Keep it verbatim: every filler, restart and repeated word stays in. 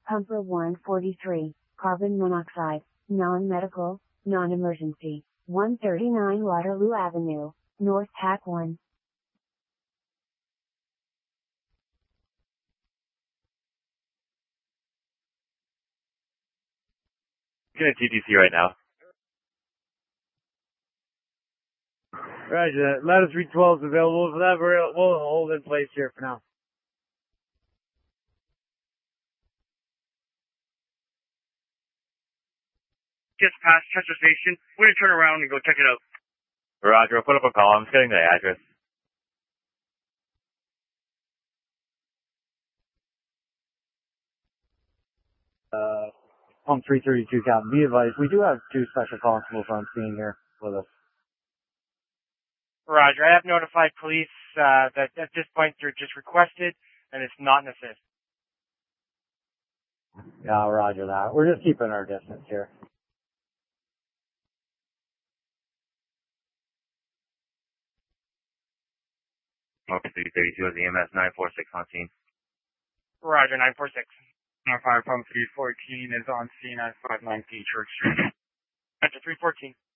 Pumper one forty-three, carbon monoxide, non-medical, non-emergency, one thirty-nine Waterloo Avenue, North Tack one. Get a T T C right now. Roger that. Ladder three twelve is available for that. We'll we'll hold in place here for now. Just past Chester Station. We're gonna turn around and go check it out. Roger, I'll put up a call. I'm just getting the address. Uh, Pump three thirty-two, Captain. Be advised, we do have two special constables on scene here with us. Roger, I have notified police uh, that at this point they're just requested and it's not an assist. Yeah, roger that. We're just keeping our distance here. Okay, three thirty-two is E M S nine four six on scene. Roger, nine four six. Fire Pump three fourteen is on scene at five nineteen Church Street. Roger, three fourteen.